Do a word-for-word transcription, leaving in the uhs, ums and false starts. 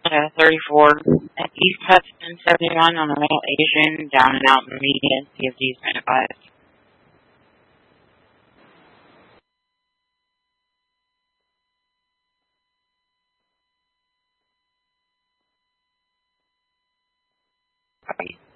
uh, thirty-four at East Hudson, seventy-one on the Middle Asian, down and out in the median, C F D is ninety-five.